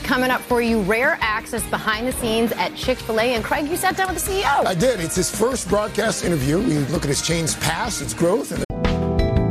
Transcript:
coming up for you. Rare access behind the scenes at Chick-fil-A. And Craig, you sat down with the CEO. I did. It's his first broadcast interview. We look at his chain's past, its growth, and